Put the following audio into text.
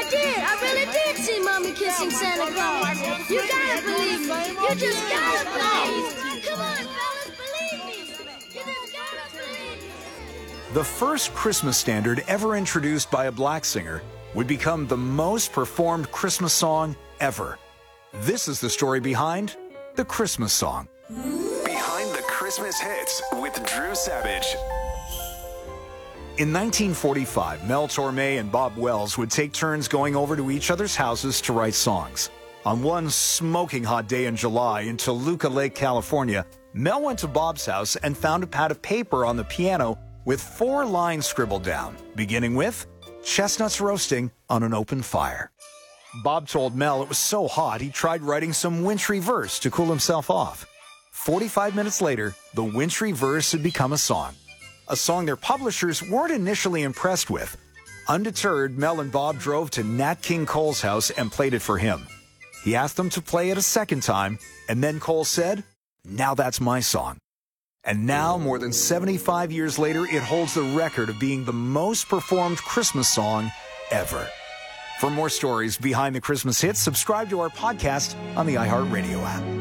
really did see Mommy kissing Santa Claus. You gotta believe me. You just gotta believe. Come on, fellas, believe me. You just gotta believe. The first Christmas standard ever introduced by a black singer would become the most performed Christmas song ever. This is the story behind the Christmas song. Behind the Christmas Hits with Drew Savage. In 1945, Mel Torme and Bob Wells would take turns going over to each other's houses to write songs. On one smoking hot day in July in Toluca Lake, California, Mel went to Bob's house and found a pad of paper on the piano with 4 lines scribbled down, beginning with, "Chestnuts roasting on an open fire." Bob told Mel it was so hot he tried writing some wintry verse to cool himself off. 45 minutes later, the wintry verse had become a song their publishers weren't initially impressed with. Undeterred, Mel and Bob drove to Nat King Cole's house and played it for him. He asked them to play it a second time, and then Cole said, "Now that's my song." And now, more than 75 years later, it holds the record of being the most performed Christmas song ever. For more stories behind the Christmas hits, subscribe to our podcast on the iHeartRadio app.